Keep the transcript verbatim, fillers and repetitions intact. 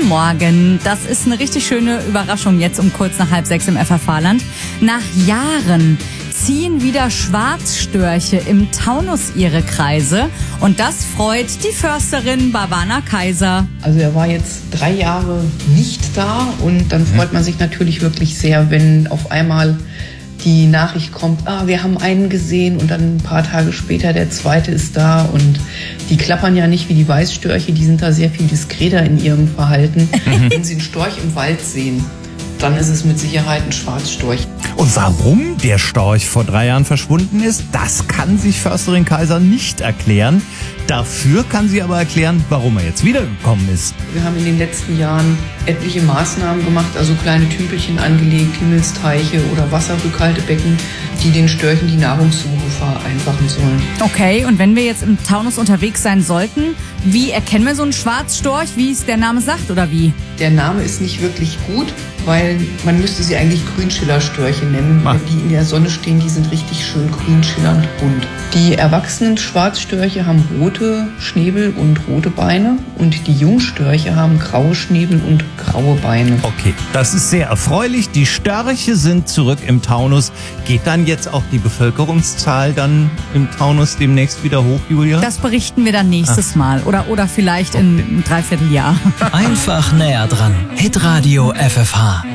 Guten Morgen. Das ist eine richtig schöne Überraschung jetzt um kurz nach halb sechs im F F H-Land. Nach Jahren ziehen wieder Schwarzstörche im Taunus ihre Kreise. Und das freut die Försterin Bhavana Kaiser. Also er war jetzt drei Jahre nicht da und dann freut man sich natürlich wirklich sehr, wenn auf einmal die Nachricht kommt, ah, wir haben einen gesehen und dann ein paar Tage später der zweite ist da und die klappern ja nicht wie die Weißstörche, die sind da sehr viel diskreter in ihrem Verhalten. Wenn sie einen Storch im Wald sehen, dann ist es mit Sicherheit ein Schwarzstorch. Und warum der Storch vor drei Jahren verschwunden ist, das kann sich Försterin Kaiser nicht erklären. Dafür kann sie aber erklären, warum er jetzt wiedergekommen ist. Wir haben in den letzten Jahren etliche Maßnahmen gemacht, also kleine Tümpelchen angelegt, Himmelsteiche oder Wasserrückhaltebecken, die den Störchen die Nahrungssuche vereinfachen sollen. Okay, und wenn wir jetzt im Taunus unterwegs sein sollten, wie erkennen wir so einen Schwarzstorch, wie es der Name sagt oder wie? Der Name ist nicht wirklich gut, weil man müsste sie eigentlich Grünschillerstörche nennen. Ah. Die in der Sonne stehen, die sind richtig schön grünschillernd bunt. Die erwachsenen Schwarzstörche haben rote Schnäbel und rote Beine und die Jungstörche haben graue Schnäbel und graue Beine. Okay, das ist sehr erfreulich. Die Störche sind zurück im Taunus. Geht dann jetzt auch die Bevölkerungszahl dann im Taunus demnächst wieder hoch, Julia? Das berichten wir dann nächstes Mal oder, oder vielleicht in einem Dreivierteljahr. Einfach näher dran. Hitradio F F H.